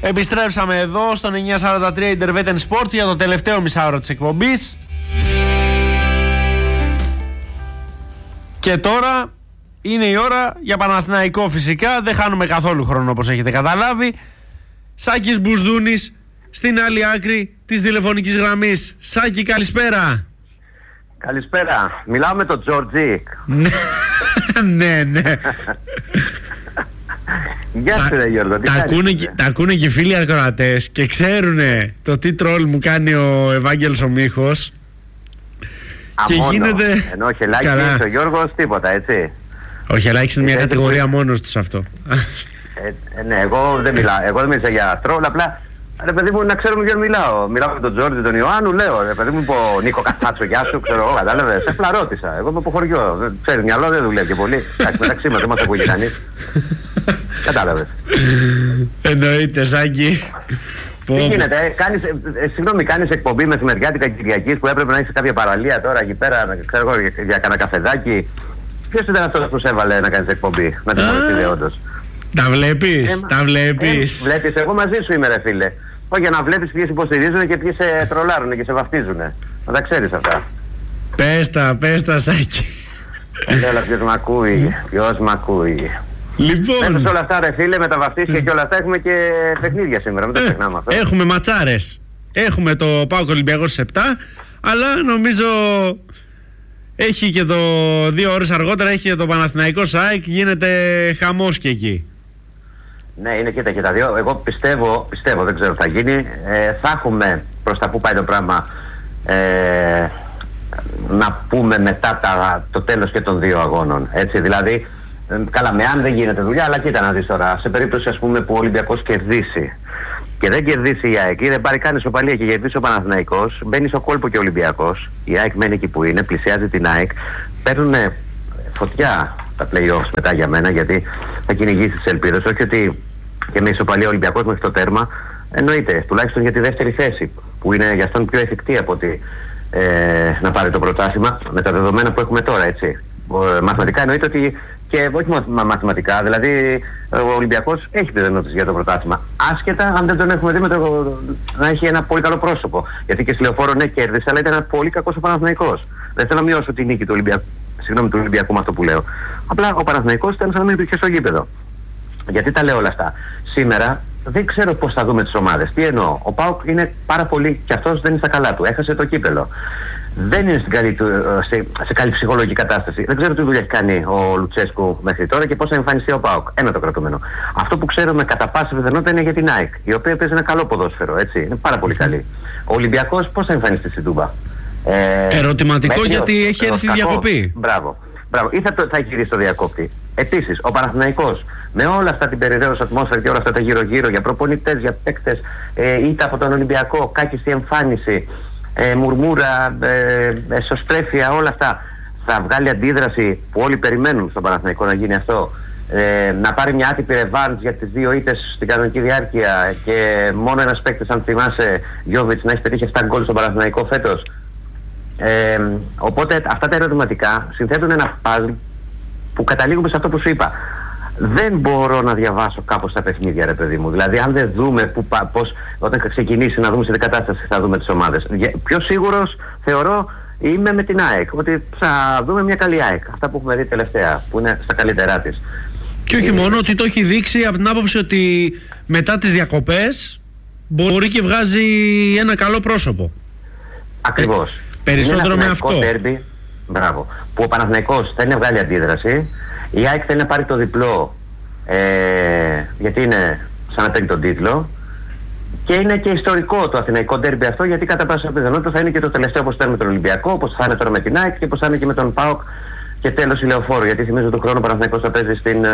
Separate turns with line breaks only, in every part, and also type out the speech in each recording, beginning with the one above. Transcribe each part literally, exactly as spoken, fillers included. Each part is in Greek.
Επιστρέψαμε εδώ στον εννιακόσια σαράντα τρία Interveten Sports για το τελευταίο μισάωρο της εκπομπής. Και τώρα είναι η ώρα για Παναθηναϊκό φυσικά. Δεν χάνουμε καθόλου χρόνο όπως έχετε καταλάβει. Σάκης Μπουσδούνης στην άλλη άκρη της τηλεφωνικής γραμμής. Σάκη, καλησπέρα.
Καλησπέρα. Μιλάω με τον Τζορτζίκ.
Ναι, ναι.
Γεια σου ρε Γιώργο, τι
τα,
κάνεις,
ακούνε,
ναι.
τα ακούνε και οι φίλοι ακροατές και ξέρουνε το τι τρόλ μου κάνει ο Ευάγγελος ο Μίχος.
Α,
και
μόνο.
γίνεται...
Ενώ ο Χελάκης ο Γιώργος τίποτα, έτσι.
Ο Χελάκης είναι μια
έτσι,
κατηγορία
που...
μόνος τους αυτό.
Ε, ε, ναι, εγώ δεν μιλάω, εγώ δεν μίλησα για τρόλ, απλά ρε παιδί μου να ξέρουμε ποιον μιλάω. Μιλάω με τον Τζόρτζι, τον Ιωάννου, λέω ρε παιδί μου είπε ο Νίκο Κατσάτσο, γεια σου, ξέρω εγώ, κατάλαβες. Απλά ρώτησα. Εγώ είμαι από χωριό. Ξέρεις, μυαλό δεν δουλεύει και πολύ. Εντάξει, μεταξύ μας δεν μας ακούγει κανείς. Κατάλαβες.
Εννοείται, Σάκη.
Τι γίνεται, ε, κάνεις, ε, ε, συγγνώμη, κάνεις εκπομπή μεσημεριάτικα Κυριακής που έπρεπε να είσαι σε κάποια παραλία τώρα εκεί πέρα, ξέρω εγώ, για, για κανένα καφεδάκι. Ποιος ήταν αυτός που σε έβαλε να κάνεις εκπομπή, να την πω όντως.
Τα βλέπεις,
ε,
τα βλέπεις.
Ε, βλέπεις, εγώ μαζί σου είμαι ρε φίλε. Όχι, για να βλέπεις ποιες υποστηρίζουν και ποιες σε τρολάρουν και σε βαφτίζουν. Να τα ξέρεις αυτά.
Πες τα, πες τα, Σάκη.
Έλα, ποιος μ' ακούει, ποιος μ' ακούει.
Λοιπόν.
Μέσα σε όλα αυτά ρε φίλε, με τα βαφτίσια και όλα αυτά έχουμε και παιχνίδια σήμερα, μην το ξεχνάμε αυτό.
Έχουμε ματσάρες. Έχουμε το ΠΑΟΚ Ολυμπιακός στις επτά, αλλά νομίζω έχει και το δύο ώρες αργότερα έχει και το Παναθηναϊκό ΣΑΕΚ, γίνεται χαμός και εκεί.
Ναι, είναι και τα, και τα δύο. Εγώ πιστεύω, πιστεύω, δεν ξέρω τι θα γίνει. Ε, θα έχουμε προς τα που πάει το πράγμα ε, να πούμε μετά τα, το τέλος και των δύο αγώνων. Έτσι, δηλαδή, ε, καλά, με αν δεν γίνεται δουλειά, αλλά κοίτα να δεις τώρα. Σε περίπτωση ας πούμε που ο Ολυμπιακός κερδίσει και δεν κερδίσει η ΑΕΚ ή δεν πάρει καν ισοπαλία και κερδίσει ο Παναθηναϊκός, μπαίνει στο κόλπο και ο Ολυμπιακός. Η ΑΕΚ μένει εκεί που είναι, πλησιάζει την ΑΕΚ, παίρνουν φωτιά τα play-offs μετά για μένα, γιατί θα κυνηγήσει τις ελπίδες. Όχι ότι και με ισοπαλία ο Ολυμπιακός μέχρι το τέρμα, εννοείται, τουλάχιστον για τη δεύτερη θέση, που είναι για αυτόν πιο εφικτή από ότι ε, να πάρει το πρωτάθλημα με τα δεδομένα που έχουμε τώρα, έτσι. Ε, μαθηματικά εννοείται ότι, και όχι μα, μαθηματικά, δηλαδή ο Ολυμπιακός έχει πιθανότητες για το πρωτάθλημα. Άσχετα αν δεν τον έχουμε δει με το, να έχει ένα πολύ καλό πρόσωπο. Γιατί και στη Λεωφόρο ναι κέρδισε, αλλά ήταν ένα πολύ κακός ο Παναθηναϊκός. Δεν θέλω να μειώσω τη νίκη του Ολυμπιακού, συγγνώμη, του Ολυμπιακού με αυτό που λέω. Απλά ο Παναθηναϊκός ήταν σαν να μην υπήρχε στο γήπεδο. Γιατί τα λέω όλα αυτά. Σήμερα δεν ξέρω πώς θα δούμε τις ομάδες. Τι εννοώ. Ο ΠΑΟΚ είναι πάρα πολύ, και αυτός δεν είναι στα καλά του. Έχασε το κύπελο. Δεν είναι στην καλή του, σε, σε καλή ψυχολογική κατάσταση. Δεν ξέρω τι δουλειά έχει κάνει ο Λουτσέσκου μέχρι τώρα και πώς θα εμφανιστεί ο ΠΑΟΚ. Ένα το κρατούμενο. Αυτό που ξέρουμε κατά πάσα πιθανότητα είναι για την ΑΕΚ, η οποία παίζει ένα καλό ποδόσφαιρο. Έτσι. Είναι πάρα πολύ καλή. Ο Ολυμπιακός πώς θα εμφανιστεί στην Τούμπα.
Ε, Ερωτηματικό γιατί έχει έρθει η διακοπή.
Μπράβο. Μπράβο. Ή θα, το, θα γυρίσει το διακόπτη. Επίσης, ο Παναθηναϊκός με όλα αυτά την περιραίωση ατμόσφαιρα και όλα αυτά τα γύρω-γύρω για προπονητές, για παίκτες, ε, είτε από τον Ολυμπιακό, κάκιστη εμφάνιση, ε, μουρμούρα, ε, εσωστρέφεια, όλα αυτά, θα βγάλει αντίδραση που όλοι περιμένουν στον Παναθηναϊκό να γίνει αυτό. Ε, να πάρει μια άτυπη ρεβάνς για τις δύο ήττες στην κανονική διάρκεια και μόνο ένας παίκτης, αν θυμάσαι, Γιώβιτς, να έχει πετύχει επτά γκολ στον Παναθηναϊκό φέτος. Ε, οπότε αυτά τα ερωτηματικά συνθέτουν ένα παζλ που καταλήγουμε σε αυτό που σου είπα. Δεν μπορώ να διαβάσω κάπως τα παιχνίδια ρε παιδί μου. Δηλαδή αν δεν δούμε που, πώς, όταν ξεκινήσει να δούμε σε τι κατάσταση θα δούμε τις ομάδες. Πιο σίγουρος θεωρώ είμαι με την ΑΕΚ, ότι θα δούμε μια καλή ΑΕΚ. Αυτά που έχουμε δει τελευταία, που είναι στα καλύτερά της.
Και όχι μόνο ότι το έχει δείξει από την άποψη ότι μετά τις διακοπές μπορεί και βγάζει ένα καλό πρόσωπο.
Ακριβώς.
Ε, περισσότερο με αυτό.
Derby, μπράβο. Που ο Παναθηναϊκός θέλει να βγάλει αντίδραση. Η ΑΕΚ θέλει να πάρει το διπλό, ε, γιατί είναι σαν να παίρνει τον τίτλο. Και είναι και ιστορικό το αθηναϊκό ντέρμπι αυτό, γιατί κατά πάσα πιθανότητα θα είναι και το τελευταίο όπως ήταν με τον Ολυμπιακό, όπως θα είναι τώρα με την ΑΕΚ και όπως θα είναι και με τον ΠΑΟΚ και τέλος η Λεωφόρο. Γιατί θυμίζω τον χρόνο ο Παναθηναϊκός θα παίζει στην,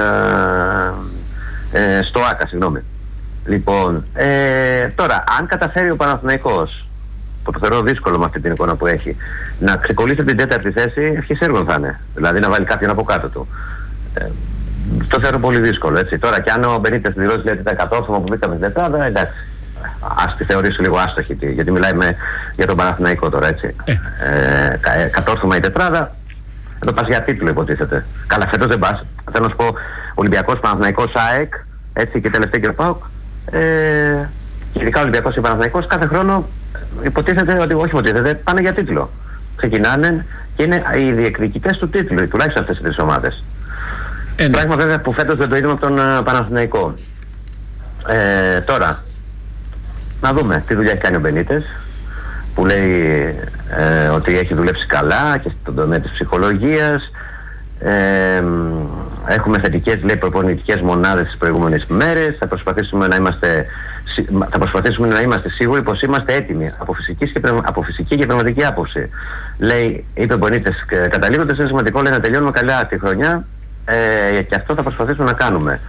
ε, ε, στο ΆΚΑ, συγγνώμη. Λοιπόν, ε, τώρα, αν καταφέρει ο Παναθηναϊκός, που το θεωρώ δύσκολο με αυτή την εικόνα που έχει, να ξεκολλήσει από την τέταρτη θέση, ευχής έργων θα είναι. Δηλαδή να βάλει κάποιον από κάτω του. Ε, το θεωρώ πολύ δύσκολο, έτσι. Τώρα, και αν ο Μπενίτες δηλώσει λέει ότι ήταν κατόρθωμα που μπήκαμε στην τετράδα, εντάξει. Ας τη θεωρήσω λίγο άστοχη, γιατί μιλάει με, για τον Παναθηναϊκό τώρα, έτσι. Ε. Ε, κα, κατόρθωμα η τετράδα, εδώ πας για τίτλο υποτίθεται. Καλά, φέτος δεν πας. Θέλω να σου πω, Ολυμπιακός, Παναθηναϊκός, ΑΕΚ, έτσι και τελευταία και ο ΠΑΟΚ, Ε, και ειδικά ο Ολυμπιακός και ο Παναθηναϊκός κάθε χρόνο υποτίθεται ότι, όχι υποτίθεται, πάνε για τίτλο. Ξεκινάνε και είναι οι διεκδικητές του τίτλου, τουλάχιστον αυτές οι τρεις ομάδες. Ε, Πράγμα βέβαια που φέτος δεν το είδαμε από τον uh, Παναθηναϊκό. Ε, τώρα, να δούμε τι δουλειά έχει κάνει ο Μπενίτες, που λέει ε, ότι έχει δουλέψει καλά και στον τομέα της ψυχολογίας. Ε, έχουμε θετικές, λέει, προπονητικές μονάδες τις προηγούμενες μέρες. Θα προσπαθήσουμε να είμαστε, θα προσπαθήσουμε να είμαστε σίγουροι πως είμαστε έτοιμοι από φυσική και, πνευμα, από φυσική και πνευματική άποψη. Λέει, είπε ο Μπενίτες, καταλήγοντας είναι σημαντικό, λέει, να τελειώνουμε καλά τη χρονιά ε, και αυτό θα προσπαθήσουμε να κάνουμε.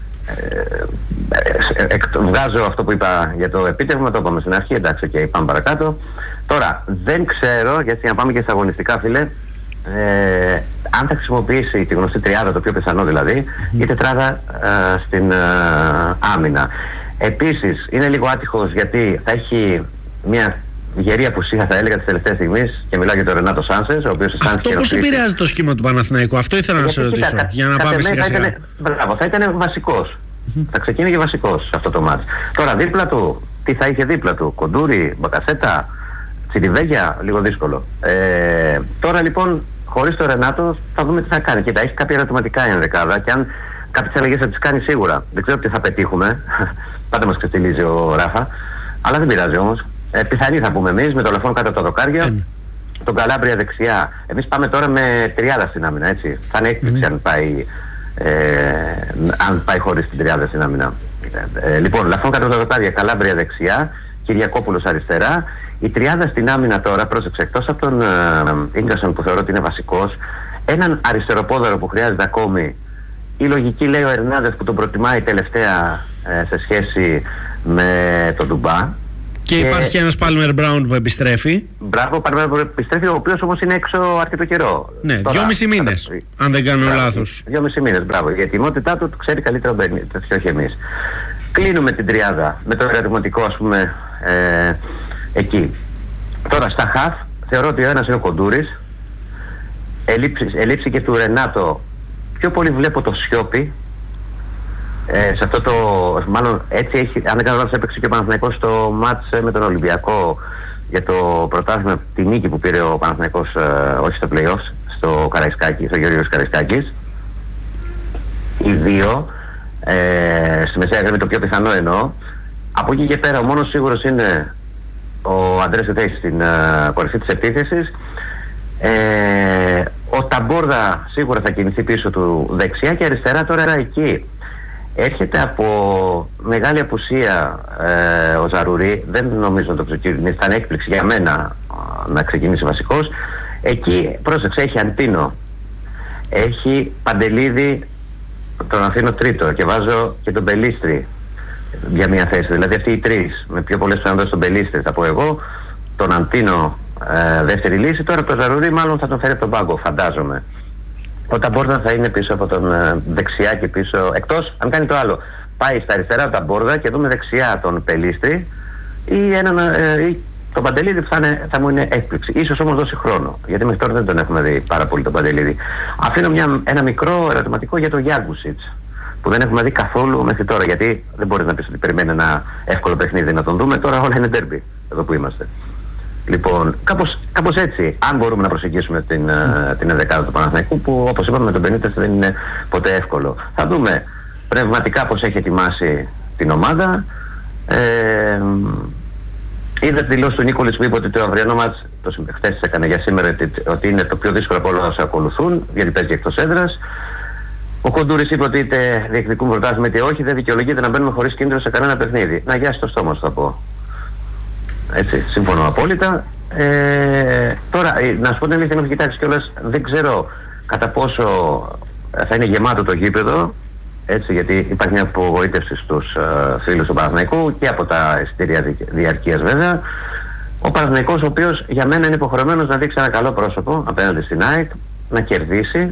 Ε, ε, βγάζω αυτό που είπα για το επίτευγμα, το είπαμε στην αρχή, εντάξει, και πάμε παρακάτω. Τώρα δεν ξέρω, γιατί να πάμε και στα αγωνιστικά, φίλε, ε, αν θα χρησιμοποιήσει τη γνωστή τριάδα, το πιο πιθανό δηλαδή, ή τετράδα ε, στην ε, άμυνα. Επίσης είναι λίγο άτυχος γιατί θα έχει μια γερή απουσία, θα έλεγα, τις τελευταίες στιγμές, και μιλάω για τον Ρενάτο Σάνσες, ο οποίος
αυτό πώς επηρεάζει το σχήμα του Παναθηναϊκού, αυτό ήθελα να σε ρωτήσω, κα, για να πάμε σιγά σιγά.
Μπράβο, θα ήταν βασικός. Mm-hmm. Θα ξεκίνησε βασικός σε αυτό το μάτς. Τώρα δίπλα του, τι θα είχε δίπλα του, Κοντούρι, Μπακασέτα, Τσιριβέγια, λίγο δύσκολο. Ε, τώρα λοιπόν, χωρίς το Ρενάτο, θα δούμε τι θα κάνει. Κοίτα, έχει κάποια ερωτηματικά η ενδεκάδα και αν κάποιες αλλαγές θα τις κάνει σίγουρα. Δεν ξέρω τι θα πετύχουμε. Πάντα μας ξεφτιλίζει ο Ράφα, αλλά δεν πειράζει όμως. Ε, πιθανή θα πούμε εμείς, με το Λαφόν κάτω από τα δοκάρια, mm. τον Καλάμπρια δεξιά. Εμείς πάμε τώρα με τριάδα στην άμυνα, έτσι. Θα είναι έκπληξη mm. αν πάει, ε, αν πάει χωρίς την τριάδα στην άμυνα. Ε, ε, λοιπόν, Λαφόν κάτω από τα δοκάρια, Καλάμπρια δεξιά, Κυριακόπουλος αριστερά. Η τριάδα στην άμυνα τώρα, πρόσεξε, εκτός από τον Ίγκασον, που θεωρώ ότι είναι βασικός, έναν αριστεροπόδαρο που χρειάζεται ακόμη. Η λογική, λέει ο Ερνάδες, που τον προτιμάει τελευταία ε, σε σχέση με τον Ντουμπά.
Και, και υπάρχει και ένας Πάλμερ Μπράουν που επιστρέφει.
Μπράβο, ο Πάλμερ που επιστρέφει, ο οποίος όμως είναι έξω αρκετό καιρό.
Ναι, τώρα, δυόμισι μήνες, θα... αν δεν κάνω μπράβο, λάθος.
Δυόμισι μήνες, μπράβο. Η ετοιμότητά του ξέρει καλύτερα ο Μπενίτες και όχι εμείς. Κλείνουμε την τριάδα με το ερωτηματικό, ας πούμε, ε, εκεί. Τώρα στα χαφ, θεωρώ ότι ο ένας είναι ο Κοντούρης. Ελείψη, ελείψη και του Ρενάτο. Πιο πολύ βλέπω το Σιώπη. Ε, σε αυτό το, μάλλον έτσι έχει, αν δεν κάνω λάθος, έπαιξε και ο Παναθηναϊκός στο μάτς με τον Ολυμπιακό για το πρωτάθλημα, τη νίκη που πήρε ο Παναθηναϊκός, ε, όχι στο play-offs, στο Καραϊσκάκη, στο Γεωργίος Καραϊσκάκης. Οι δύο, ε, στη μεσαία γραμμή, το πιο πιθανό εννοώ. Από εκεί και πέρα ο μόνος σίγουρος είναι ο Αντρές Ετέης στην uh, κορυφή της επίθεσης. Ε, ο Ταμπόρδα σίγουρα θα κινηθεί πίσω του δεξιά, και αριστερά τώρα εκεί έρχεται από μεγάλη απουσία ε, ο Ζαρουρί. Δεν νομίζω να το ξεκινήσει, θα είναι έκπληξη για μένα να ξεκινήσει βασικός. Εκεί, πρόσεξε, έχει Αντίνο, έχει Παντελίδη, τον αφήνω τρίτο, και βάζω και τον Μπελίστρη για μια θέση. Δηλαδή αυτοί οι τρεις με πιο πολλές πιθανότητες, τον Μπελίστρη θα πω εγώ, τον Αντίνο ε, δεύτερη λύση. Τώρα το Ζαρουρί μάλλον θα τον φέρει από τον πάγκο, φαντάζομαι. Ο Ταμπόρδα θα είναι πίσω από τον ε, δεξιά και πίσω, εκτός αν κάνει το άλλο, πάει στα αριστερά ο Ταμπόρδα και δούμε δεξιά τον Πελίστρη, ή, έναν, ε, ή τον Παντελίδη, που θα, είναι, θα μου είναι έκπληξη. Ίσως όμως δώσει χρόνο, γιατί μέχρι τώρα δεν τον έχουμε δει πάρα πολύ τον Παντελίδη. Αφήνω μια, ένα μικρό ερωτηματικό για τον Γιάνγκουσιτς, που δεν έχουμε δει καθόλου μέχρι τώρα, γιατί δεν μπορείς να πεις ότι περιμένει ένα εύκολο παιχνίδι να τον δούμε. Τώρα όλα είναι ντέρμπι εδώ που είμαστε. Λοιπόν, κάπως, κάπως έτσι, αν μπορούμε να προσεγγίσουμε την, mm. την ενδεκάδα του Παναθηναϊκού, που όπως είπαμε με τον Μπενίτες δεν είναι ποτέ εύκολο. Θα δούμε πνευματικά πώς έχει ετοιμάσει την ομάδα. Ε, είδα τη δηλώση του Νίκολης που είπε ότι το αυριανό μάτς, το χθες έκανε για σήμερα, ότι είναι το πιο δύσκολο από όλα όσα ακολουθούν, γιατί παίζει εκτός έδρας. Ο Κοντούρης είπε ότι είτε διεκδικούν πρωτάθλημα είτε όχι, δεν δικαιολογείται να μπαίνουμε χωρίς κίνδυνο σε κανένα παιχνίδι. Να γιάσει το στόμα σου, θα πω. Έτσι, συμφωνώ απόλυτα. Ε, τώρα, να σου πω την αλήθεια, να κοιτάξει κιόλας, δεν ξέρω κατά πόσο θα είναι γεμάτο το γήπεδο, έτσι, γιατί υπάρχει μια απογοήτευση στους uh, φίλους του Παναθηναϊκού και από τα εισιτήρια δι, διαρκείας βέβαια. Ο Παναθηναϊκός, ο οποίος για μένα είναι υποχρεωμένος να δείξει ένα καλό πρόσωπο απέναντι στην ΑΕΚ, να κερδίσει.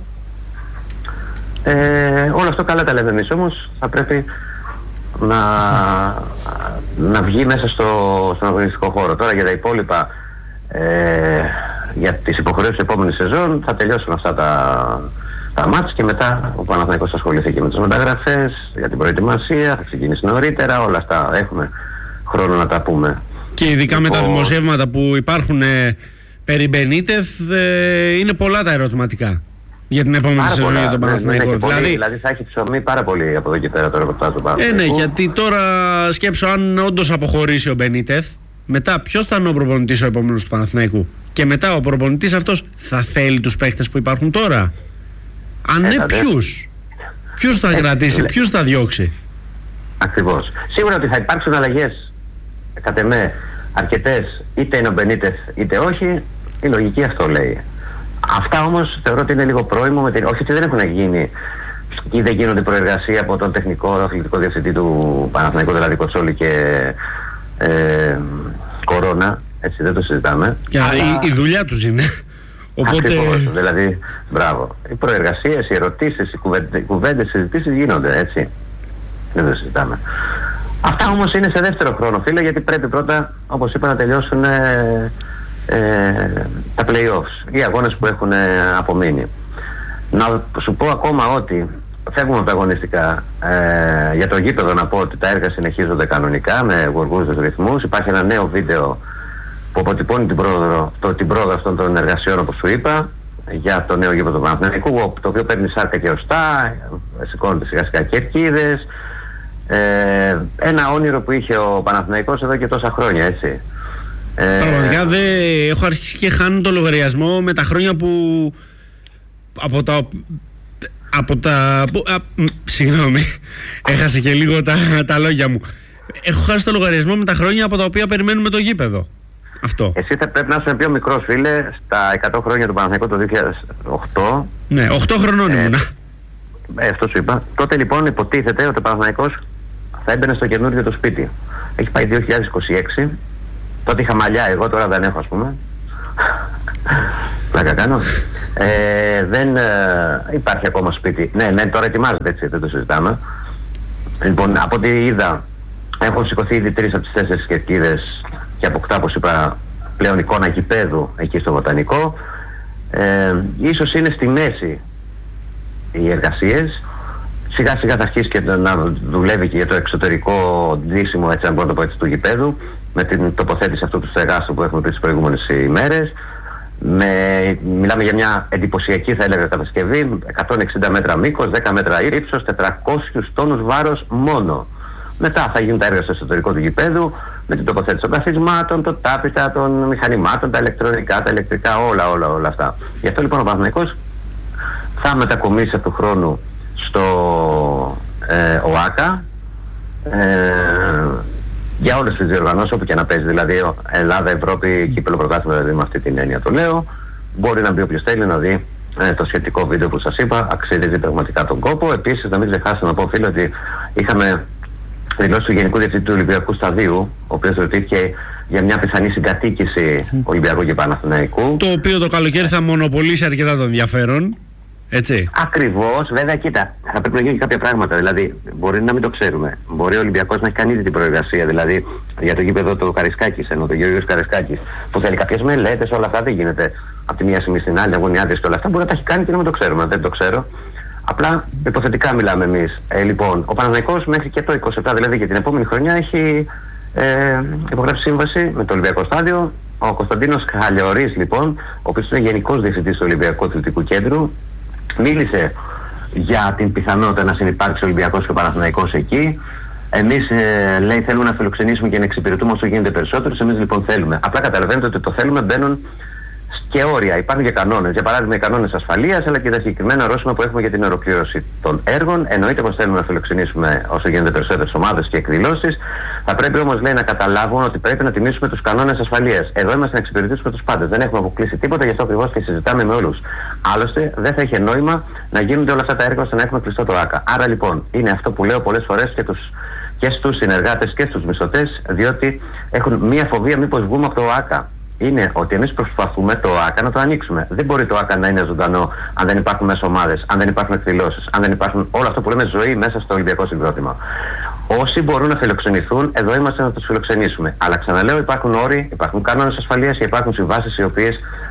Ε, όλο αυτό καλά τα λέμε εμείς, όμως θα πρέπει να, να βγει μέσα στο, στον αγωνιστικό χώρο. Τώρα για τα υπόλοιπα, ε, για τις υποχρεώσεις της επόμενης σεζόν θα τελειώσουν αυτά τα, τα μάτς και μετά ο Παναθηναϊκός ασχοληθεί και με τις μεταγραφές για την προετοιμασία, θα ξεκινήσει νωρίτερα, όλα αυτά έχουμε χρόνο να τα πούμε.
Και ειδικά με τα δημοσιεύματα που υπάρχουν ε, περί Μπενίτεθ, ε, είναι πολλά τα ερωτηματικά για την επόμενη σεζόν για τον Παναθηναϊκό.
Ναι, ναι,
δηλαδή,
πολύ, δηλαδή θα έχει ψωμί πάρα πολύ από εδώ και πέρα το ρεπορτάζ του
Ε,
Παναθηναϊκού.
ναι, γιατί τώρα σκέψω αν όντως αποχωρήσει ο Μπενίτεθ, μετά ποιος θα είναι ο προπονητής ο επόμενος του Παναθηναϊκού. Και μετά ο προπονητής αυτός θα θέλει τους παίχτες που υπάρχουν τώρα. Αν ναι, ποιους. Ποιους θα κρατήσει, ποιους θα διώξει.
Ακριβώς. Σίγουρα ότι θα υπάρξουν αλλαγές, κατ' εμέ, αρκετές, είτε είναι ο Μπενίτεθ είτε όχι, η λογική αυτό λέει. Αυτά όμως θεωρώ ότι είναι λίγο πρόημο, με την... όχι ότι δεν έχουν γίνει ή δεν γίνονται προεργασία από τον τεχνικό αθλητικό διευθυντή του Παναθηναϊκού, δηλαδή Κοτσόλη και ε, Κορώνα, έτσι δεν το συζητάμε.
Και αλλά... η, η δουλειά τους είναι. Οπότε...
Ακριβώς, δηλαδή, μπράβο. Οι προεργασίες, οι ερωτήσεις, οι κουβέντες, οι κουβέντες, οι συζητήσεις γίνονται, έτσι. Δεν το συζητάμε. Αυτά όμως είναι σε δεύτερο χρόνο, φίλε, γιατί πρέπει πρώτα, όπως είπα, να τελειώσουν ε, ε, τα play-offs, οι αγώνες που έχουν ε, απομείνει. Να σου πω ακόμα ότι φεύγουμε από τα αγωνιστικά. Ε, για το γήπεδο να πω ότι τα έργα συνεχίζονται κανονικά με γοργούς ρυθμούς. Υπάρχει ένα νέο βίντεο που αποτυπώνει την πρόοδο, το, την πρόοδο αυτών των εργασιών, όπως σου είπα, για το νέο γήπεδο του Παναθηναϊκού, το οποίο παίρνει σάρκα και οστά, σηκώνονται σιγά σιγά κερκίδες. Ε, ένα όνειρο που είχε ο Παναθηναϊκός εδώ και τόσα χρόνια, έτσι.
Ε, Πραγματικά δεν έχω αρχίσει και χάνω το λογαριασμό με τα χρόνια που από τα από τα που, α, συγγνώμη, έχασε και λίγο τα, τα λόγια μου. Έχω χάσει το λογαριασμό με τα χρόνια από τα οποία περιμένουμε το γήπεδο. Αυτό.
Εσύ θα πρέπει να είσαι πιο μικρός, φίλε, στα εκατό χρόνια του Παναθηναϊκού το δύο χιλιάδες οκτώ.
Ναι, οκτώ χρονών
ε,
ήμουνα.
Ε, αυτό σου είπα. Τότε λοιπόν υποτίθεται ότι ο Παναθηναϊκός θα έμπαινε στο καινούργιο το σπίτι. Έχει πάει δύο χιλιάδες είκοσι έξι. Τότε είχα μαλλιά εγώ, τώρα δεν έχω, ας πούμε. Πλάκα κάνω. Ε, δεν ε, υπάρχει ακόμα σπίτι. Ναι, ναι, τώρα ετοιμάζεται, έτσι, δεν το συζητάμε. Λοιπόν, από ό,τι είδα, έχουν σηκωθεί ήδη τρεις από τις τέσσερις κερκίδες και αποκτά, όπως είπα, πλέον εικόνα γηπέδου εκεί στο Βοτανικό. Ε, ίσως είναι στη μέση οι εργασίες. Σιγά σιγά θα αρχίσει και να δουλεύει και για το εξωτερικό ντύσιμο, έτσι αν μπορώ να το πω έτσι, του γηπέδου, με την τοποθέτηση αυτού του στεγάστρου που έχουμε πει τις προηγούμενες ημέρες. Με, μιλάμε για μια εντυπωσιακή, θα έλεγα, κατασκευή, εκατόν εξήντα μέτρα μήκος, δέκα μέτρα ύψος, τετρακόσιους τόνους βάρος μόνο. Μετά θα γίνουν τα έργα στο εσωτερικό του γηπέδου, με την τοποθέτηση των καθισμάτων, το τάπητα των μηχανημάτων, τα ηλεκτρονικά, τα ηλεκτρικά, όλα, όλα, όλα αυτά. Γι' αυτό λοιπόν ο Παναθηναϊκός θα μετακομίσει από του χρόνου στο ε, ΟΑΚΑ, ε, για όλες τις διοργανώσεις όπου και να παίζει, δηλαδή Ελλάδα, Ευρώπη, κύπελλο, πρωτάθλημα, δηλαδή με αυτή την έννοια το λέω. Μπορεί να μπει όποιος θέλει να δει ε, το σχετικό βίντεο που σας είπα, αξίζει πραγματικά τον κόπο. Επίσης να μην ξεχάσετε να πω, φίλε, ότι είχαμε δηλώσει του Γενικού Διευθυντή του Ολυμπιακού Σταδίου, ο οποίος ρωτήθηκε για μια πιθανή συγκατοίκηση Ολυμπιακού και Παναθηναϊκού.
Το οποίο το καλοκαίρι θα μονοπολίσει αρκετά το ενδιαφέρον. Έτσι.
Ακριβώς, βέβαια, κοίτα, θα πρέπει να γίνουν κάποια πράγματα. Δηλαδή, μπορεί να μην το ξέρουμε. Μπορεί ο Ολυμπιακός να έχει κάνει ήδη την προεργασία, δηλαδή για το γήπεδο του Καρισκάκης, ενώ το Γεωργίος Καρισκάκης, που θέλει κάποιες μελέτες, όλα αυτά δεν γίνεται από τη μία στιγμή στην άλλη, αγωνιάδες και όλα αυτά. Μπορεί να τα έχει κάνει και να μην το ξέρουμε. Δεν το ξέρω. Απλά υποθετικά μιλάμε εμείς. Ε, λοιπόν, ο Παναθηναϊκός μέχρι και το είκοσι επτά, δηλαδή για την επόμενη χρονιά, έχει ε, υπογράψει σύμβαση με το Ολυμπιακό Στάδιο. Ο Κωνσταντίνος Χαλιορής, λοιπόν, ο οποίος είναι Γενικός Διευθυντής του Ολυμπιακού Αθλητικού Κέντρου, μίλησε για την πιθανότητα να συνυπάρξει ο Ολυμπιακός και ο Παναθηναϊκός εκεί. Εμείς, ε, λέει, θέλουμε να φιλοξενήσουμε και να εξυπηρετούμε όσο γίνεται περισσότερους. Εμείς λοιπόν θέλουμε. Απλά καταλαβαίνετε ότι το θέλουμε μπαίνουν και όρια. Υπάρχουν και κανόνες. Για παράδειγμα, οι κανόνες ασφαλείας, αλλά και τα συγκεκριμένα ορόσημα που έχουμε για την ολοκλήρωση των έργων. Εννοείται πως θέλουμε να φιλοξενήσουμε όσο γίνεται περισσότερες ομάδες και εκδηλώσεις. Θα πρέπει όμως, λέει, να καταλάβουν ότι πρέπει να τιμήσουμε τους κανόνες ασφαλείας. Εδώ είμαστε να εξυπηρετήσουμε τους πάντες. Δεν έχουμε αποκλείσει τίποτα, γι' αυτό ακριβώς και συζητάμε με όλους. Άλλωστε, δεν θα είχε νόημα να γίνονται όλα αυτά τα έργα ώστε να έχουμε κλειστό το ΆΚΑ. Άρα λοιπόν, είναι αυτό που λέω πολλές φορές και, τους, και στους συνεργάτες και στους μισθωτές, διότι έχουν μία φοβία μήπως βγούμε από το ΆΚΑ. Είναι ότι εμείς προσπαθούμε το ΆΚΑ να το ανοίξουμε. Δεν μπορεί το ΆΚΑ να είναι ζωντανό αν δεν υπάρχουν μέσα ομάδες, αν δεν υπάρχουν εκδηλώσεις, αν δεν υπάρχουν όλο αυτό που λέμε ζωή μέσα στο Ολυμπιακό συγκρότημα. Όσοι μπορούν να φιλοξενηθούν, εδώ είμαστε να τους φιλοξενήσουμε. Αλλά ξαναλέω, υπάρχουν όροι, υπάρχουν κανόνες ασφαλείας και υπάρχουν συμβάσεις οι οποίες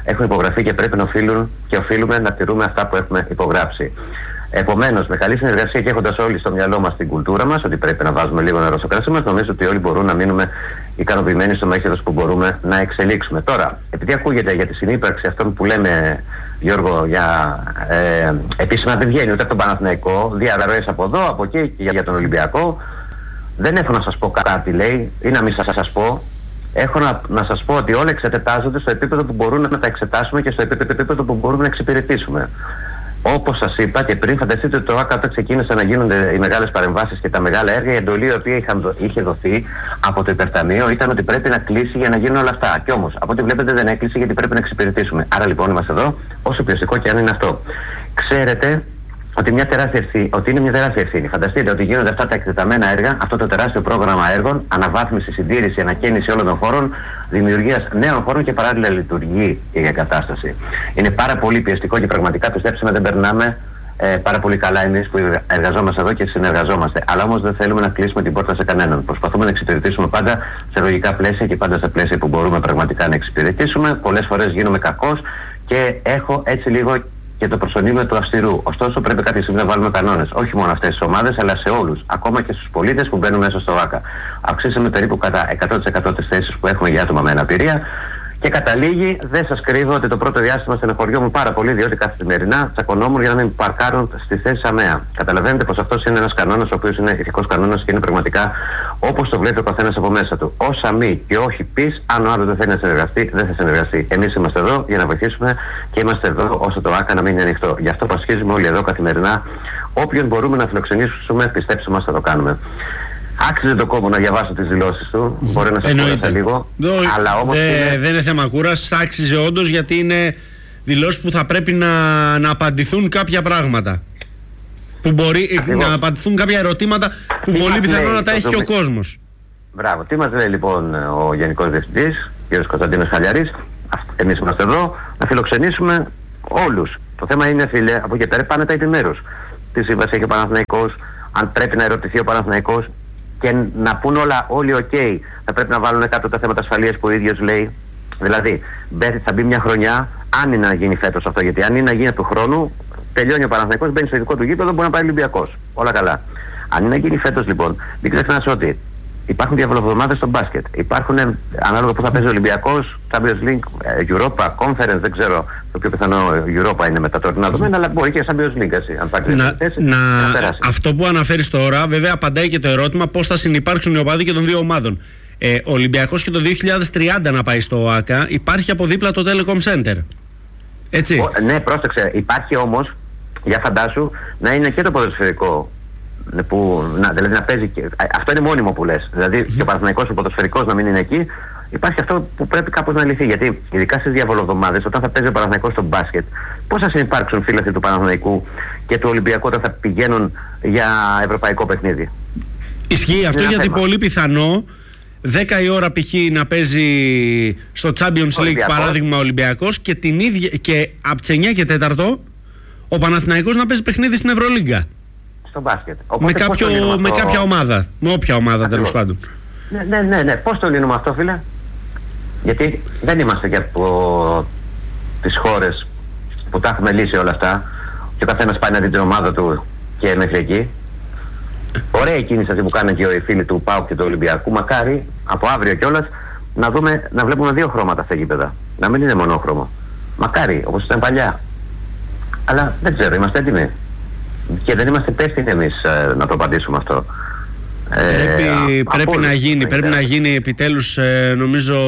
έχουν υπογραφεί και πρέπει να οφείλουν και οφείλουμε να τηρούμε αυτά που έχουμε υπογράψει. Επομένως, με καλή συνεργασία και έχοντας όλοι στο μυαλό μας την κουλτούρα μας, ότι πρέπει να βάζουμε λίγο νερό στο κρασί μας, νομίζω ότι όλοι μπορούν να μείνουμε ικανοποιημένοι στο μέγεθος που μπορούμε να εξελίξουμε. Τώρα, επειδή ακούγεται για τη συνύπαρξη αυτών που λέμε, Γιώργο, για ε, επίσημα δεν βγαίνει ούτε από τον Παναθηναϊκό, διαρροές από εδώ, από εκεί και για τον Ολυμπιακό. Δεν έχω να σας πω κάτι, λέει, ή να μην σας, σας πω. Έχω να, να σας πω ότι όλα εξετάζονται στο επίπεδο που μπορούμε να τα εξετάσουμε και στο επίπεδο που μπορούμε να εξυπηρετήσουμε. Όπως σας είπα και πριν, φανταστείτε ότι το ΆΚΑ όταν ξεκίνησαν να γίνονται οι μεγάλες παρεμβάσεις και τα μεγάλα έργα, η εντολή η οποία είχαν, είχε δοθεί από το υπερταμείο ήταν ότι πρέπει να κλείσει για να γίνουν όλα αυτά. Και όμως, από ό,τι βλέπετε, δεν έκλεισε γιατί πρέπει να εξυπηρετήσουμε. Άρα λοιπόν είμαστε εδώ, όσο ποιοτικό και αν είναι αυτό. Ξέρετε ότι, μια τεράστια ευθύνη, ότι είναι μια τεράστια ευθύνη. Φανταστείτε ότι γίνονται αυτά τα εκτεταμένα έργα, αυτό το τεράστιο πρόγραμμα έργων, αναβάθμιση, συντήρηση, ανακαίνιση όλων των χώρων, δημιουργίας νέων χώρων και παράλληλα λειτουργεί η εγκατάσταση. Είναι πάρα πολύ πιεστικό και πραγματικά, πιστέψτε με, δεν περνάμε ε, πάρα πολύ καλά εμείς που εργαζόμαστε εδώ και συνεργαζόμαστε. Αλλά όμως δεν θέλουμε να κλείσουμε την πόρτα σε κανέναν. Προσπαθούμε να εξυπηρετήσουμε πάντα σε λογικά πλαίσια και πάντα σε πλαίσια που μπορούμε πραγματικά να εξυπηρετήσουμε. Πολλές φορές γίνομαι κακός και έχω έτσι λίγο και το προσωνύμιο του αυστηρού. Ωστόσο, πρέπει κάποια στιγμή να βάλουμε κανόνες. Όχι μόνο αυτές τις ομάδες, αλλά σε όλους. Ακόμα και στους πολίτες που μπαίνουν μέσα στο ΆΚΑ. Αυξήσαμε περίπου κατά εκατό τοις εκατό τις θέσεις που έχουμε για άτομα με αναπηρία. Και καταλήγει, δεν σας κρύβω ότι το πρώτο διάστημα στενοχωριόμουν πάρα πολύ, διότι καθημερινά τσακωνόμουν για να μην παρκάρουν στις θέσεις ΑΜΕΑ. Καταλαβαίνετε πως αυτός είναι ένας κανόνας, ο οποίος είναι ηθικός κανόνας και είναι πραγματικά όπως το βλέπει ο καθένας από μέσα του. Όσα μη και όχι πεις, αν ο άλλος δεν θέλει να συνεργαστεί, δεν θα συνεργαστεί. Εμείς είμαστε εδώ για να βοηθήσουμε και είμαστε εδώ ώστε το ΆΚΑ να μείνει ανοιχτό. Γι' αυτό πασχίζουμε όλοι εδώ καθημερινά. Όποιον μπορούμε να φιλοξενήσουμε, πιστέψτε μας, θα το κάνουμε. Άξιζε το κόμμα να διαβάσω τις δηλώσεις του. Μπορεί να σας κούρασα λίγο.
Δο, αλλά όμως δε, είναι... δεν είναι θέμα κούρασης. Άξιζε όντως, γιατί είναι δηλώσεις που θα πρέπει να, να απαντηθούν κάποια πράγματα. Που μπορεί Ακριβώς. να απαντηθούν κάποια ερωτήματα που τι πολύ πιθανό να τα έχει και ο κόσμος. Μπράβο. Τι μας λέει λοιπόν ο Γενικός Διευθυντής, κ. Κωνσταντίνος Χαλιαρής? Εμείς είμαστε εδώ να φιλοξενήσουμε όλους. Το θέμα είναι, φίλε, από εκεί πέρα πάνε τα επιμέρους. Τι σύμβαση έχει ο Παναθηναϊκός, αν πρέπει να ερωτηθεί ο Παναθηναϊκός. Και να πούν όλα, όλοι οκ, okay, θα πρέπει να βάλουν κάτω τα θέματα ασφαλείας που ο ίδιος λέει. Δηλαδή, θα μπει μια χρονιά, αν είναι να γίνει φέτος αυτό, γιατί αν είναι να γίνει του χρόνου, τελειώνει ο Παναθηναϊκός, μπαίνει στο ειδικό του γήπεδο, μπορεί να πάει Ολυμπιακός. Όλα καλά. Αν είναι να γίνει φέτος λοιπόν, μην ξεχνάς ότι υπάρχουν διαβολοβδομάδες στο μπάσκετ. Υπάρχουν, ανάλογα που θα παίζει ο Ολυμπιακός, Champions League, Europa, Conference, δεν ξέρω, το πιο πιθανό Europa είναι με τα τωρινά δεδομένα, αλλά μπορεί και Champions League, έτσι, αν πάρει να, θέση, να, να περάσει. Αυτό που αναφέρεις τώρα, βέβαια, απαντάει και το ερώτημα πώς θα συνυπάρξουν οι οπαδοί και των δύο ομάδων. Ε, ο Ολυμπιακός και το δύο χιλιάδες τριάντα να πάει στο ΆΚΑ, υπάρχει από δίπλα το Telecom Center. Έτσι.
Ο, ναι, πρόσεξε, υπάρχει όμως, για φαντάσου, να είναι και το ποδοσφαιρικό. Που, να, δηλαδή να παίζει και, αυτό είναι μόνιμο που λες. Δηλαδή mm-hmm. και ο Παναθηναϊκός, ο ποδοσφαιρικός να μην είναι εκεί. Υπάρχει αυτό που πρέπει κάπως να λυθεί. Γιατί ειδικά στις διαβολοβδομάδες, όταν θα παίζει ο Παναθηναϊκός στο μπάσκετ, πώς θα συνυπάρξουν φίλοι του Παναθηναϊκού και του Ολυμπιακού όταν θα πηγαίνουν για ευρωπαϊκό παιχνίδι?
Ισχύει αυτό, γιατί θέμα. Πολύ πιθανό δέκα η ώρα π.χ. να παίζει στο Champions League παράδειγμα ο Ολυμπιακός και, την ίδια, και από τις εννιά και τέσσερα ο Παναθηναϊκός να παίζει παιχνίδι στην Ευρωλίγκα.
Μπάσκετ.
Με, κάποιο, με αυτό... κάποια ομάδα. Με όποια ομάδα τέλος πάντων.
Ναι, ναι, ναι, ναι. Πώς το λύνουμε αυτό, φίλε? Γιατί δεν είμαστε και από τις χώρες που τα έχουμε λύσει όλα αυτά και ο καθένας πάει να δει την ομάδα του και μέχρι εκεί. Ωραία η κίνηση αυτή που κάνουν και οι φίλοι του ΠΑΟΚ και του Ολυμπιακού. Μακάρι από αύριο κιόλας να, δούμε, να βλέπουμε δύο χρώματα στα γήπεδα. Να μην είναι μονόχρωμο. Μακάρι, όπως ήταν παλιά. Αλλά δεν ξέρω, είμαστε έτοιμοι? Και δεν είμαστε υπεύθυνοι εμείς ε, να το απαντήσουμε αυτό.
Πρέπει, ε, πρέπει, να, γίνει, πρέπει να γίνει επιτέλους, ε, νομίζω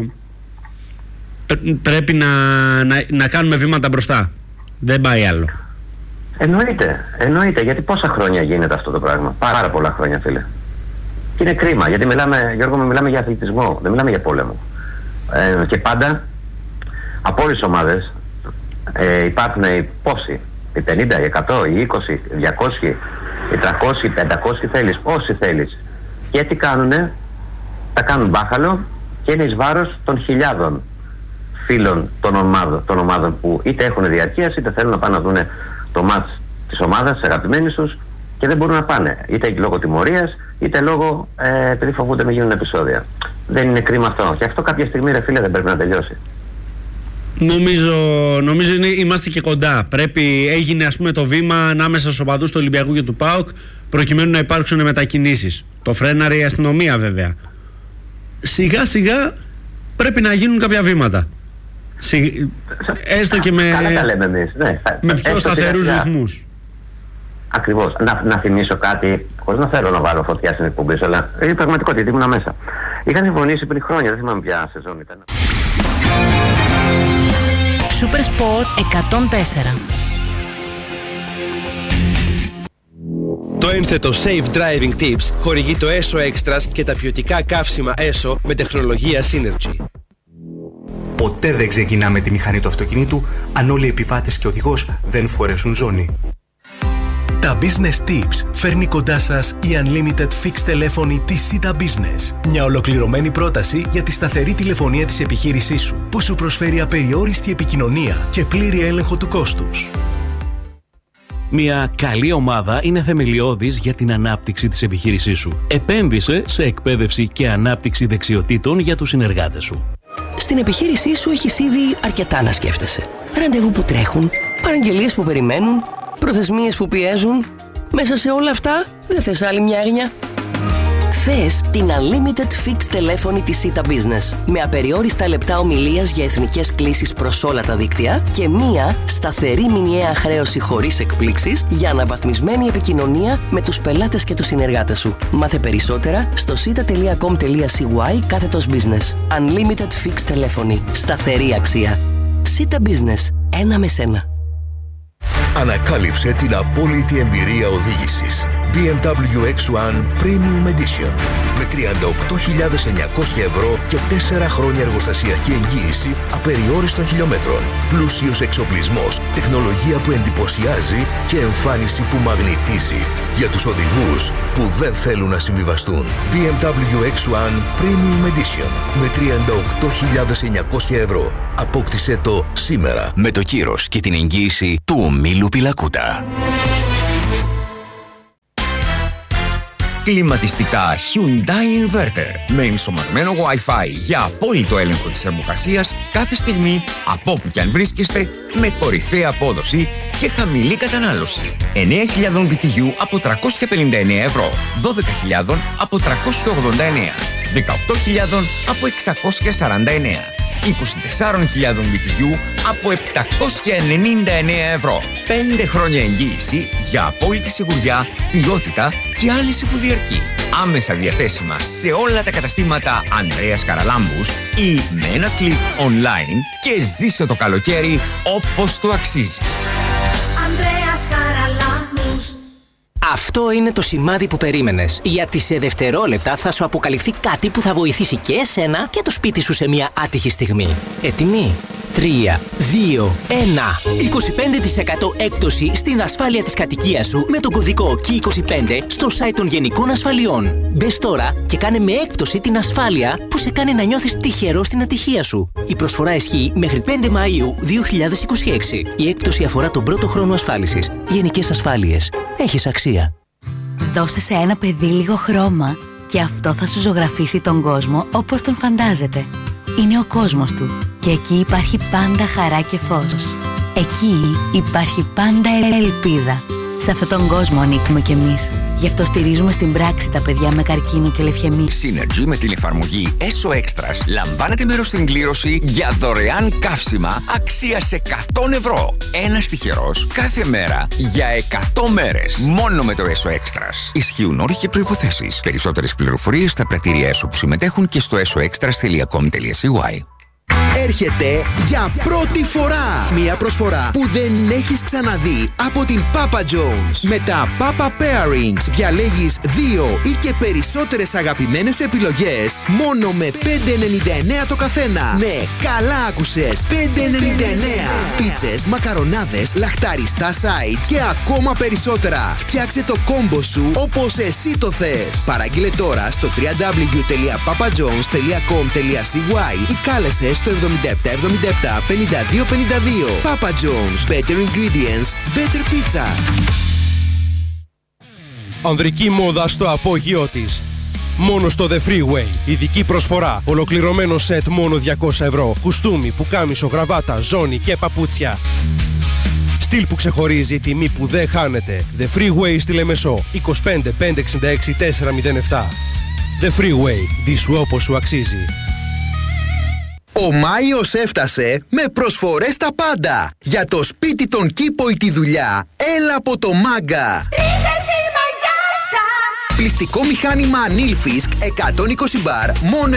πρέπει να, να, να κάνουμε βήματα μπροστά. Δεν πάει άλλο.
Εννοείται, εννοείται. Γιατί πόσα χρόνια γίνεται αυτό το πράγμα? Πάρα πολλά χρόνια, φίλε. Και είναι κρίμα, γιατί μιλάμε, Γιώργο, μιλάμε για αθλητισμό, δεν μιλάμε για πόλεμο. Ε, και πάντα από όλες τις ομάδες ε, υπάρχουν οι πόσοι, οι πενήντα, οι εκατό, οι είκοσι, οι διακόσιοι, οι τριακόσιοι, οι πεντακόσιοι θέλεις, όσοι θέλεις. Και τι κάνουνε? Τα κάνουν μπάχαλο και είναι εις βάρος των χιλιάδων φίλων των ομάδων, των ομάδων που είτε έχουν διαρκείας είτε θέλουν να πάνε να δουν το μάτς της ομάδας, αγαπημένης τους, και δεν μπορούν να πάνε. Είτε λόγω τιμωρίας, είτε λόγω ε, επειδή φοβούνται να γίνουν επεισόδια. Δεν είναι κρίμα αυτό? Και αυτό κάποια στιγμή, ρε φίλε, δεν πρέπει να τελειώσει?
Νομίζω, νομίζω είναι, είμαστε και κοντά. Πρέπει, έγινε ας πούμε το βήμα ανάμεσα στους οπαδούς του Ολυμπιακού και του ΠΑΟΚ προκειμένου να υπάρξουν μετακινήσεις. Το φρέναρε η αστυνομία βέβαια. Σιγά σιγά πρέπει να γίνουν κάποια βήματα. Σιγ... Έστω και με,
καλά τα λέμε εμείς, ναι.
με πιο σταθερούς ρυθμούς.
Ακριβώς. Να, να θυμίσω κάτι, χωρίς να θέλω να βάλω φωτιά στην εκπομπή σου, αλλά η πραγματικότητα ήμουν μέσα. Είχαν συμφωνήσει πριν χρόνια, δεν θυμάμαι ποια σεζόν ήταν.
Super Sport εκατόν τέσσερα.
Το ένθετο Safe Driving Tips χορηγεί το έσο Extras και τα ποιοτικά καύσιμα έσο με τεχνολογία Synergy.
Ποτέ δεν ξεκινάμε τη μηχανή του αυτοκινήτου αν όλοι οι επιβάτες και οδηγός δεν φορέσουν ζώνη.
Τα Business Tips φέρνει κοντά σας η Unlimited Fixed τηλέφωνη της Sita Business. Μια ολοκληρωμένη πρόταση για τη σταθερή τηλεφωνία της επιχείρησής σου, που σου προσφέρει απεριόριστη επικοινωνία και πλήρη έλεγχο του κόστους.
Μια καλή ομάδα είναι θεμελιώδης για την ανάπτυξη της επιχείρησής σου. Επένδυσε σε εκπαίδευση και ανάπτυξη δεξιοτήτων για τους συνεργάτες σου.
Στην επιχείρησή σου έχεις ήδη αρκετά να σκέφτεσαι. Ραντεβού που τρέχουν, παραγγελίες που περιμένουν, προθεσμίες που πιέζουν. Μέσα σε όλα αυτά δεν θες άλλη μια έγνοια? Θες την Unlimited Fixed τηλέφωνη της Sita Business με απεριόριστα λεπτά ομιλίας για εθνικές κλήσεις προς όλα τα δίκτυα και μία σταθερή μηνιαία χρέωση χωρίς εκπλήξεις για αναβαθμισμένη επικοινωνία με τους πελάτες και τους συνεργάτες σου. Μάθε περισσότερα στο sita.com.cy κάθετος business. Unlimited Fixed τηλέφωνη. Σταθερή αξία. Sita Business. Ένα με σένα.
Ανακάλυψε την απόλυτη εμπειρία οδήγησης. μπι εμ ντάμπλιου εξ ουάν Premium Edition με τριάντα οκτώ χιλιάδες εννιακόσια ευρώ και τέσσερα χρόνια εργοστασιακή εγγύηση απεριόριστων χιλιόμετρων. Πλούσιος εξοπλισμός, τεχνολογία που εντυπωσιάζει και εμφάνιση που μαγνητίζει. Για τους οδηγούς που δεν θέλουν να συμβιβαστούν. μπι εμ ντάμπλιου εξ ουάν Premium Edition με τριάντα οκτώ χιλιάδες εννιακόσια ευρώ. Απόκτησέ το σήμερα με το κύρος και την εγγύηση του ομίλου Πιλακούτα.
Κλιματιστικά Hyundai Inverter με ενσωματωμένο Wi-Fi για απόλυτο έλεγχο της θερμοκρασίας κάθε στιγμή από όπου και αν βρίσκεστε, με κορυφαία απόδοση και χαμηλή κατανάλωση. εννέα χιλιάδες μπι τι γιου από τριακόσια πενήντα εννέα ευρώ, δώδεκα χιλιάδες από τριακόσια ογδόντα εννέα, δεκαοκτώ χιλιάδες από εξακόσια σαράντα εννέα, είκοσι τέσσερις χιλιάδες μπι τι γιου από επτακόσια ενενήντα εννέα ευρώ. πέντε χρόνια εγγύηση για απόλυτη σιγουριά, ποιότητα και άλυση που διαρκεί. Άμεσα διαθέσιμα σε όλα τα καταστήματα Ανδρέας Καραλάμπους ή με ένα κλικ online και ζήσε το καλοκαίρι όπως το αξίζει.
Ανδρέας Καραλάμπους.
Αυτό είναι το σημάδι που περίμενες. Γιατί σε δευτερόλεπτα θα σου αποκαλυφθεί κάτι που θα βοηθήσει και εσένα και το σπίτι σου σε μια άτυχη στιγμή. Έτοιμοι? τρία, δύο, ένα. είκοσι πέντε τοις εκατό έκπτωση στην ασφάλεια της κατοικίας σου με τον κωδικό κι είκοσι πέντε στο site των Γενικών Ασφαλιών. Μπες τώρα και κάνε με έκπτωση την ασφάλεια που σε κάνει να νιώθεις τυχερό στην ατυχία σου. Η προσφορά ισχύει μέχρι πέντε Μαΐου δύο χιλιάδες είκοσι έξι. Η έκπτωση αφορά τον πρώτο χρόνο ασφάλισης. Γενικές Ασφάλειες. Έχεις αξία.
Δώσε σε ένα παιδί λίγο χρώμα και αυτό θα σου ζωγραφίσει τον κόσμο όπως τον φαντάζεται. Είναι ο κόσμος του και εκεί υπάρχει πάντα χαρά και φως. Εκεί υπάρχει πάντα ελπίδα. Σε αυτόν τον κόσμο ανήκουμε κι εμείς. Γι' αυτό στηρίζουμε στην πράξη τα παιδιά με καρκίνο και λευκαιμία.
Synergy με την εφαρμογή έσο Extras λαμβάνετε μέρος στην κλήρωση για δωρεάν καύσιμα αξίας εκατό ευρώ. Ένας τυχερός κάθε μέρα για εκατό μέρες. Μόνο με το έσο Extras. Ισχύουν όροι και προϋποθέσεις. Περισσότερες πληροφορίες στα πρατήρια έσο που συμμετέχουν και στο έσο εξτρας τελεία κομ τελεία σι γουάι.
Έρχεται για πρώτη φορά μια προσφορά που δεν έχεις ξαναδεί από την Papa John's. Με τα Papa Pairings διαλέγεις δύο ή και περισσότερες αγαπημένες σου επιλογές μόνο με πέντε ενενήντα εννέα το καθένα. Ναι, καλά άκουσες, πέντε ενενήντα εννέα. Πίτσες, μακαρονάδες, λαχταριστά sides και ακόμα περισσότερα. Φτιάξε το κόμπο σου όπως εσύ το θες. Παράγγειλε τώρα στο double-u double-u double-u τελεία papa jones τελεία com τελεία σι γουάι ή κάλεσε στο εβδομήντα επτά εβδομήντα επτά πενήντα δύο πενήντα δύο. Papa John's. Better ingredients, better pizza.
Ανδρική μόδα στο απόγειό της. Μόνο στο The Freeway. Ειδική προσφορά. Ολοκληρωμένο σετ μόνο διακόσια ευρώ. Κουστούμι, πουκάμισο, γραβάτα, ζώνη και παπούτσια. Στυλ που ξεχωρίζει, τιμή που δεν χάνεται. The Freeway στη Λεμεσό. είκοσι πέντε πεντακόσια εξήντα έξι τετρακόσια επτά. The Freeway. Δίσου όπως σου αξίζει.
Ο Μάιος έφτασε με προσφορές τα πάντα. Για το σπίτι, τον κήπο ή τη δουλειά, έλα από το Μάγκα. Πλυστικό μηχάνημα Nilfisk εκατόν είκοσι μπαρ, μόνο